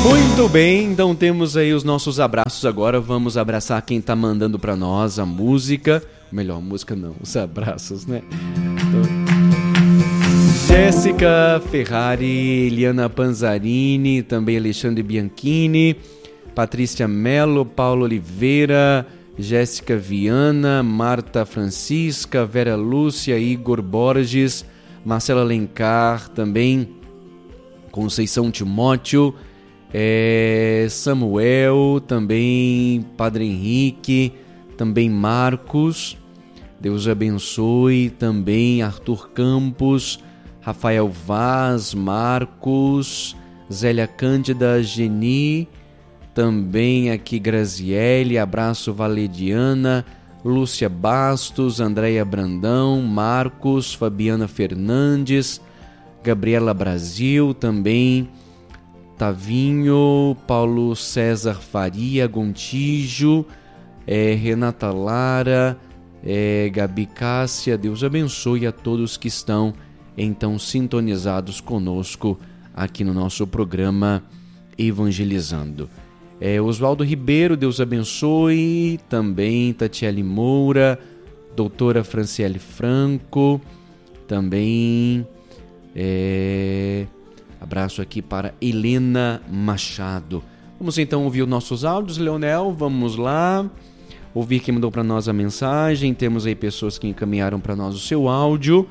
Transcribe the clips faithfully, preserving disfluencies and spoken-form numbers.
Muito bem, então temos aí os nossos abraços agora. Vamos abraçar quem tá mandando pra nós a música. Melhor, música não, os abraços, né? Então... Jéssica Ferrari, Eliana Panzarini, também Alexandre Bianchini, Patrícia Mello, Paulo Oliveira, Jéssica Viana, Marta Francisca, Vera Lúcia, Igor Borges, Marcela Alencar, também Conceição Timóteo, é, Samuel, também Padre Henrique, também Marcos, Deus abençoe, também Arthur Campos, Rafael Vaz, Marcos, Zélia Cândida, Geni, também aqui Graziele, abraço Valediana, Lúcia Bastos, Andréia Brandão, Marcos, Fabiana Fernandes, Gabriela Brasil, também Tavinho, Paulo César Faria, Gontijo, é, Renata Lara, é, Gabi Cássia. Deus abençoe a todos que estão então sintonizados conosco aqui no nosso programa Evangelizando. É, Oswaldo Ribeiro, Deus abençoe, também Tatiele Moura, doutora Franciele Franco, também é, abraço aqui para Helena Machado. Vamos então ouvir os nossos áudios, Leonel, vamos lá, ouvir quem mandou para nós a mensagem. Temos aí pessoas que encaminharam para nós o seu áudio.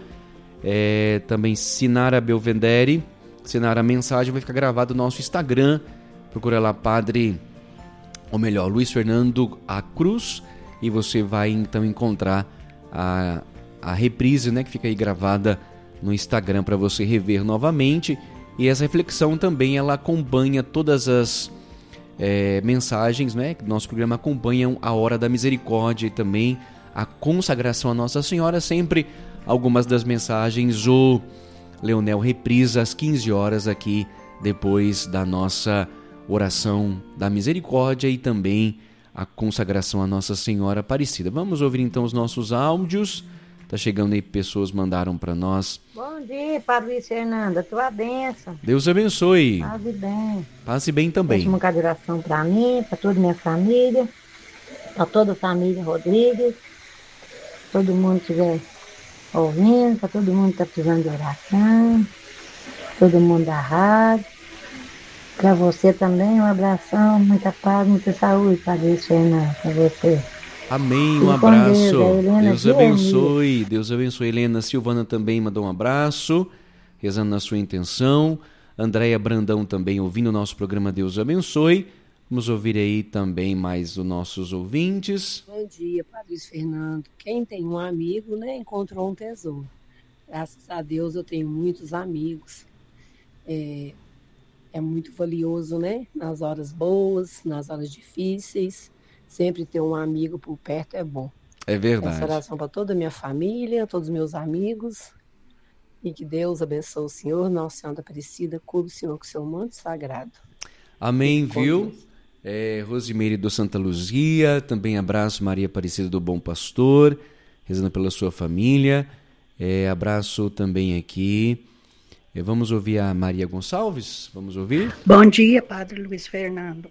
É, também Sinara Belvedere, Sinara, a mensagem vai ficar gravada no nosso Instagram, procura lá Padre, ou melhor, Luiz Fernando A. Cruz, e você vai então encontrar a, a reprise, né, que fica aí gravada no Instagram para você rever novamente. E essa reflexão também ela acompanha todas as é, mensagens, né, que nosso programa acompanha a Hora da Misericórdia e também a consagração à Nossa Senhora. Sempre algumas das mensagens o Leonel reprisa às quinze horas aqui, depois da nossa oração da misericórdia e também a consagração à Nossa Senhora Aparecida. Vamos ouvir então os nossos áudios. Tá chegando aí, pessoas mandaram para nós. Bom dia, Padre Luiz Fernando, a tua bênção. Deus abençoe. Passe bem. Passe bem também. Deixa uma oração para mim, para toda a minha família, para toda a família Rodrigues, todo mundo que estiver ouvindo, para todo mundo que está precisando de oração, todo mundo da rádio. Para você também, um abração, muita paz, muita saúde, Padre Luiz Fernando, para você. Amém, um abraço. Deus abençoe, Deus abençoe. Helena Silvana também mandou um abraço, rezando na sua intenção. Andréia Brandão também ouvindo o nosso programa, Deus abençoe. Vamos ouvir aí também mais os nossos ouvintes. Bom dia, Padre Luiz Fernando. Quem tem um amigo, né, encontrou um tesouro. Graças a Deus eu tenho muitos amigos. É, é muito valioso, né? Nas horas boas, nas horas difíceis. Sempre ter um amigo por perto é bom. É verdade. Essa oração para toda a minha família, todos os meus amigos. E que Deus abençoe o Senhor, Nossa Senhora Aparecida, cubra o Senhor com o seu manto sagrado. Amém, viu? É, Rosimeire do Santa Luzia, também abraço Maria Aparecida do Bom Pastor, rezando pela sua família. É, abraço também aqui. É, vamos ouvir a Maria Gonçalves? Vamos ouvir? Bom dia, Padre Luiz Fernando.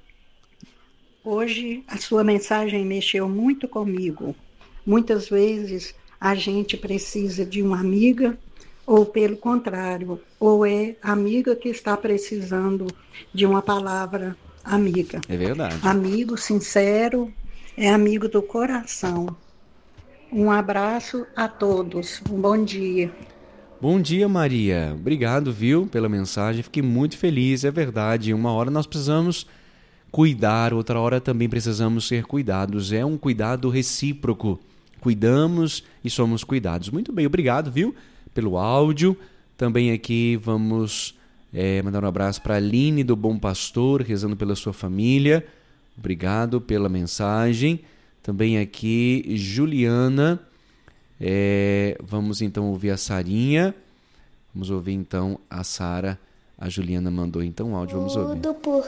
Hoje a sua mensagem mexeu muito comigo. Muitas vezes a gente precisa de uma amiga, ou pelo contrário, ou é amiga que está precisando de uma palavra amiga. É verdade. Amigo sincero, é amigo do coração. Um abraço a todos, um bom dia. Bom dia, Maria. Obrigado, viu, pela mensagem. Fiquei muito feliz, é verdade. Uma hora nós precisamos cuidar, outra hora também precisamos ser cuidados. É um cuidado recíproco. Cuidamos e somos cuidados. Muito bem, obrigado, viu, pelo áudio. Também aqui vamos é, mandar um abraço para a Aline do Bom Pastor, rezando pela sua família. Obrigado pela mensagem. Também aqui, Juliana. É, vamos então ouvir a Sarinha. Vamos ouvir então a Sara. A Juliana mandou então um áudio, vamos ouvir.